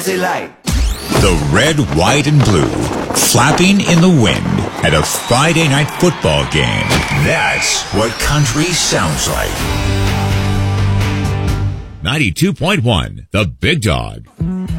they like. The red, white, and blue flapping in the wind at a Friday night football game. That's what country sounds like. 92.1, The Big Dog.